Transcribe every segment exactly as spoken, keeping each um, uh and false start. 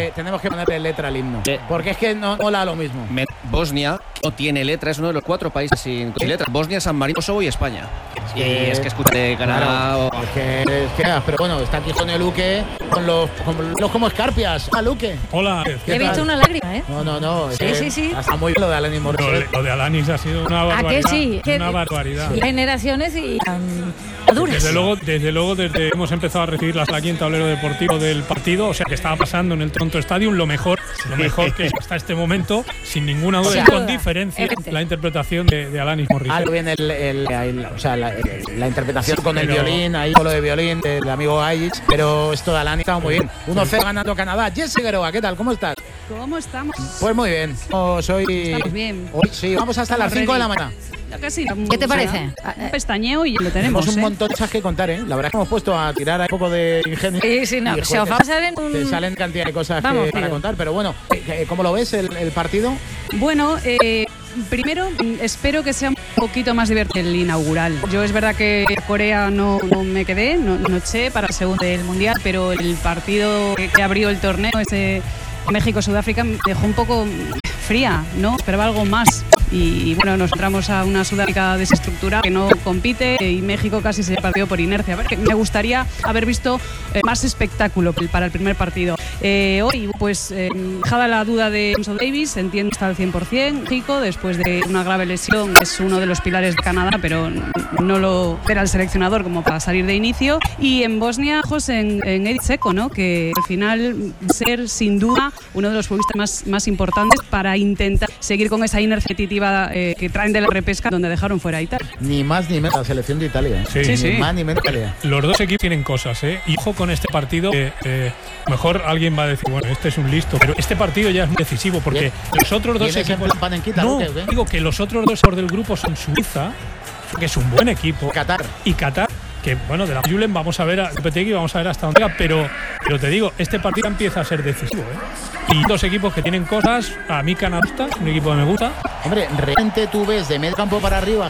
que, tenemos que ponerle letra al himno. Eh, porque es que no mola lo mismo. Bosnia no tiene letra, es uno de los cuatro países sin, sin letra. Bosnia, San Marino, Kosovo y España. Es que, y es que escuché Canadá. Claro, es, que, es que, pero bueno, está aquí Jone Luque con los, con los como escarpias. Hola, Luque. Hola. He visto una lágrima, ¿eh? No, no, no. Sí, sí, sí. Está muy bien lo de Alanis Morissette. Lo, lo de Alanis ha sido una barbaridad. ¿A qué sí? Una barbaridad. Sí. Generaciones y um, maduras. Desde luego, desde luego, desde hemos empezado a recibir las aquí en tablero deportivo del partido, o sea que estaba pasando en el Toronto Stadium, lo mejor, lo mejor que hasta este momento, sin ninguna duda, y con diferencia, la interpretación de, de Alanis Morissette. Algo bien el, el, el, o sea, la, el, la interpretación con el pero, violín, ahí con lo de violín del amigo Ayich, pero esto de Alanis estaba muy bien. uno cero ganando Canadá. Jessy Gueroa, ¿qué tal? ¿Cómo estás? ¿Cómo estamos? Pues muy bien. Os hoy, estamos bien. Hoy sí, vamos hasta las cinco de la mañana. Casi, ¿Qué te parece? Un pestañeo y lo tenemos. Tenemos un ¿eh? montón de cosas que contar, ¿eh? La verdad es que hemos puesto a tirar un poco de ingenio. Sí, sí, no. Se os va a pasar en un... Te salen cantidad de cosas Vamos, que, para contar, pero bueno, ¿cómo lo ves el, el partido? Bueno, eh, primero espero que sea un poquito más divertido el inaugural. Yo es verdad que Corea no, no me quedé, no, no eché para el segundo del Mundial, pero el partido que, que abrió el torneo, ese México-Sudáfrica, me dejó un poco fría, ¿no? Esperaba algo más. Y bueno, nos entramos a una Sudáfrica desestructurada que no compite y México casi se partió por inercia. Me gustaría haber visto eh, más espectáculo para el primer partido. Eh, hoy, pues, eh, dejada la duda de Alfonso Davies, entiendo que está al cien por cien. México, después de una grave lesión, es uno de los pilares de Canadá, pero no lo era el seleccionador como para salir de inicio. Y en Bosnia, José, en, en Edin Dzeko, ¿no? Que al final ser, sin duda, uno de los futbolistas más, más importantes para intentar seguir con esa inercia competitiva eh, que traen de la repesca donde dejaron fuera a Italia. Ni más ni menos la selección de Italia. ¿eh? Sí, sí, ni sí. más ni menos Italia. Los dos equipos tienen cosas, ¿eh? Y ojo con este partido. Eh, eh, mejor alguien va a decir, bueno, este es un listo, pero este partido ya es muy decisivo porque Bien. los otros dos equipos. Panenquita, no, ¿qué, qué? digo que los otros dos del grupo son Suiza, que es un buen equipo, Qatar y Qatar. Que bueno, de la Julen vamos a ver a Lopetegui, vamos a ver hasta dónde llega, pero, pero te digo, este partido empieza a ser decisivo, ¿eh? Y dos equipos que tienen cosas, a mí Canadá, un equipo que me gusta. Hombre, realmente tú ves de medio campo para arriba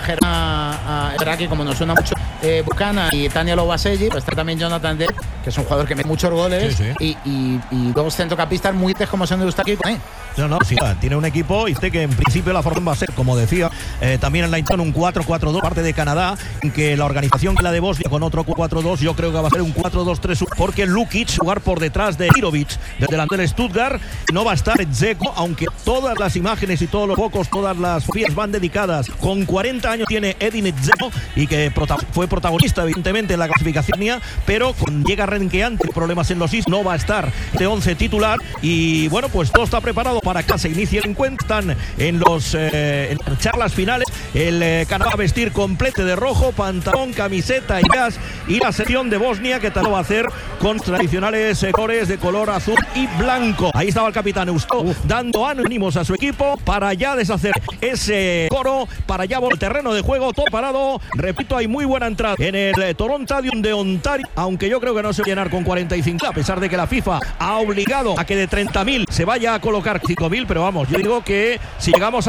a Geraki, como nos suena mucho eh, Bucana y Tania Lobaselli, pues está también Jonathan Dell, que es un jugador que mete muchos goles, sí, sí. Y, y, y dos centrocampistas muy tes como son de Eustaqui con él. No, no, sí, tiene un equipo y sé que en principio la formación va a ser, como decía, eh, también en la Inton un cuatro cuatro dos, parte de Canadá, en que la organización que la de Bosnia con otro cuatro dos, yo creo que va a ser un cuatro dos tres uno, porque Lukic jugar por detrás de Mirovic, del delantero de Stuttgart, no va a estar Dzeko, aunque todas las imágenes y todos los focos, todas las fotografías van dedicadas. Con cuarenta años tiene Edin Dzeko y que prota- fue protagonista evidentemente en la clasificación, pero con llega renqueante, problemas en los is, no va a estar de once titular y bueno, pues todo está preparado para que se inicie el encuentro. Están en los eh, en las charlas finales. El eh, Canadá va a vestir completo de rojo, pantalón, camiseta y gas, y la sección de Bosnia que tal lo va a hacer con tradicionales eh, colores de color azul y blanco. Ahí estaba el capitán Eusto dando ánimos a su equipo para ya deshacer ese coro, para ya volver al terreno de juego, todo parado. Repito, hay muy buena entrada en el eh, Toronto Stadium de Ontario, aunque yo creo que no se va a llenar con cuarenta y cinco, a pesar de que la FIFA ha obligado a que de treinta mil se vaya a colocar cinco mil, pero vamos, yo digo que si llegamos a